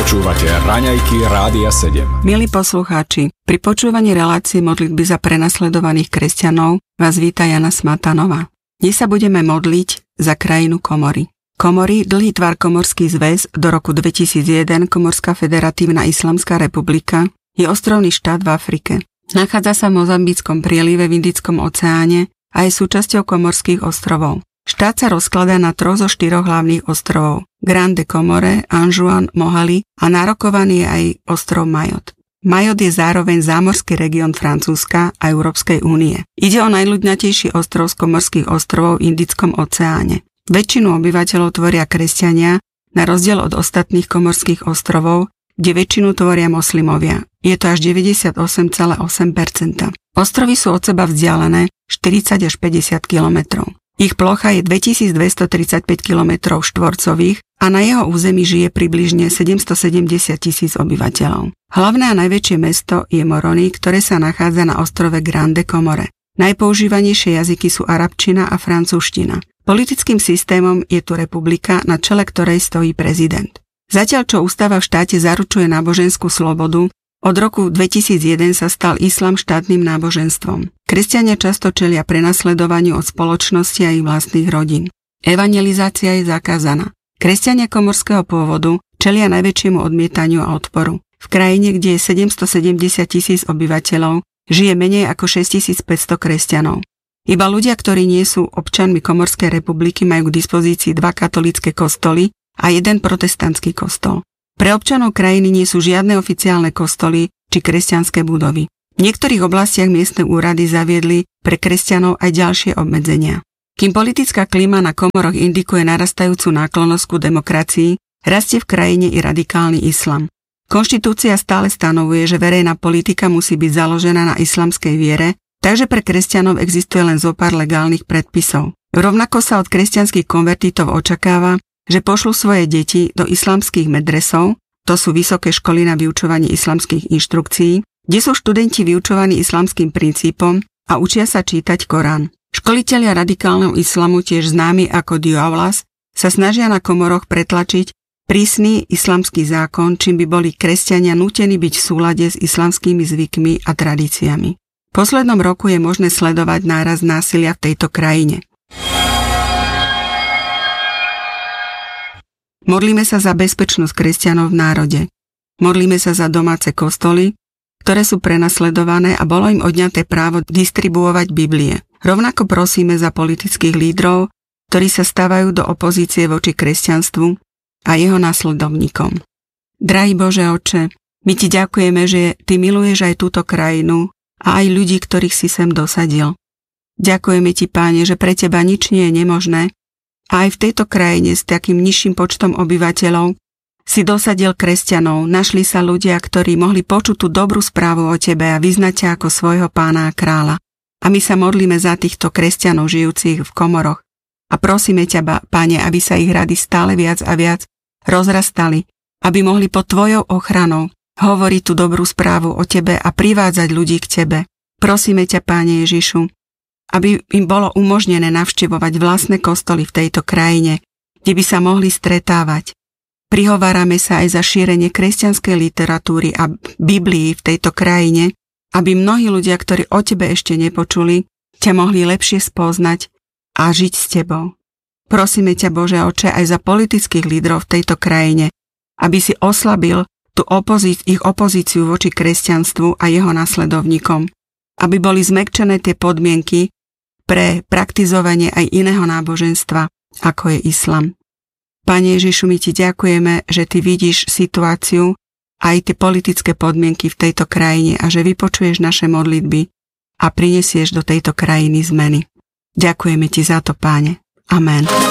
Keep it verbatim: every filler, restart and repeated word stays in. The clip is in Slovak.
Počúvate Raňajky Rádia sedem. Milí poslucháči, pri počúvaní relácie modlitby za prenasledovaných kresťanov vás víta Jana Smatanová. Dnes sa budeme modliť za krajinu Komory. Komory, dlhý tvar Komorský zväz, do roku dvetisícjeden Komorská federatívna islamská republika, je ostrovný štát v Afrike. Nachádza sa v Mozambickom prielive v Indickom oceáne a je súčasťou Komorských ostrovov. Štát sa rozkladá na troch zo štyroch hlavných ostrovov: Grande Comore, Anjouan, Mohali a nárokovaný je aj ostrov Majot. Majot je zároveň zámorský región Francúzska a Európskej únie. Ide o najľudnatejší ostrov z Komorských ostrovov v Indickom oceáne. Väčšinu obyvateľov tvoria kresťania, na rozdiel od ostatných Komorských ostrovov, kde väčšinu tvoria moslimovia. Je to až deväťdesiatosem celá osem percent. Ostrovy sú od seba vzdialené štyridsať až päťdesiat kilometrov. Ich plocha je dvetisícdvestotridsaťpäť kilometrov štvorcových a na jeho území žije približne sedemstosedemdesiat tisíc obyvateľov. Hlavné a najväčšie mesto je Moroni, ktoré sa nachádza na ostrove Grande Comore. Najpoužívanejšie jazyky sú arabčina a francúzština. Politickým systémom je tu republika, na čele ktorej stojí prezident. Zatiaľ čo ústava v štáte zaručuje náboženskú slobodu, od roku dvetisícjeden sa stal islám štátnym náboženstvom. Kresťania často čelia prenasledovaniu od spoločnosti a ich vlastných rodín. Evangelizácia je zakázaná. Kresťania komorského pôvodu čelia najväčšiemu odmietaniu a odporu. V krajine, kde je sedemstosedemdesiat tisíc obyvateľov, žije menej ako šesťtisícpäťsto kresťanov. Iba ľudia, ktorí nie sú občanmi Komorskej republiky, majú k dispozícii dva katolícke kostoly a jeden protestantský kostol. Pre občanov krajiny nie sú žiadne oficiálne kostoly či kresťanské budovy. V niektorých oblastiach miestne úrady zaviedli pre kresťanov aj ďalšie obmedzenia. Kým politická klíma na Komoroch indikuje narastajúcu náklonnosť ku demokracii, rastie v krajine i radikálny islam. Konštitúcia stále stanovuje, že verejná politika musí byť založená na islamskej viere, takže pre kresťanov existuje len zopár legálnych predpisov. Rovnako sa od kresťanských konvertitov očakáva, že pošlú svoje deti do islamských medresov, to sú vysoké školy na vyučovanie islamských inštrukcií, kde sú študenti vyučovaní islamským princípom a učia sa čítať Korán. Školitelia radikálneho islamu, tiež známi ako Diawlas, sa snažia na Komoroch pretlačiť prísny islamský zákon, čím by boli kresťania nútení byť v súlade s islamskými zvykmi a tradíciami. V poslednom roku je možné sledovať nárast násilia v tejto krajine. Modlíme sa za bezpečnosť kresťanov v národe. Modlíme sa za domáce kostoly, ktoré sú prenasledované a bolo im odňaté právo distribuovať Biblie. Rovnako prosíme za politických lídrov, ktorí sa stavajú do opozície voči kresťanstvu a jeho nasledovníkom. Drahý Bože Otče, my Ti ďakujeme, že Ty miluješ aj túto krajinu a aj ľudí, ktorých si sem dosadil. Ďakujeme Ti, Páne, že pre Teba nič nie je nemožné. A aj v tejto krajine s takým nižším počtom obyvateľov si dosadil kresťanov, našli sa ľudia, ktorí mohli počuť tú dobrú správu o Tebe a vyznať ťa ako svojho pána a kráľa. A my sa modlíme za týchto kresťanov žijúcich v Komoroch a prosíme ťa, Pane, aby sa ich rady stále viac a viac rozrastali, aby mohli pod Tvojou ochranou hovoriť tú dobrú správu o Tebe a privádzať ľudí k Tebe. Prosíme ťa, Páne Ježišu, aby im bolo umožnené navštevovať vlastné kostoly v tejto krajine, kde by sa mohli stretávať. Prihovárame sa aj za šírenie kresťanskej literatúry a Biblii v tejto krajine, aby mnohí ľudia, ktorí o Tebe ešte nepočuli, ťa mohli lepšie spoznať a žiť s Tebou. Prosíme ťa, Bože Oče, aj za politických lídrov v tejto krajine, aby si oslabil tú opozí- ich opozíciu voči kresťanstvu a jeho nasledovníkom, aby boli zmäkčené tie podmienky pre praktizovanie aj iného náboženstva, ako je islam. Pane Ježišu, my Ti ďakujeme, že Ty vidíš situáciu aj tie politické podmienky v tejto krajine a že vypočuješ naše modlitby a prinesieš do tejto krajiny zmeny. Ďakujeme Ti za to, Páne. Amen.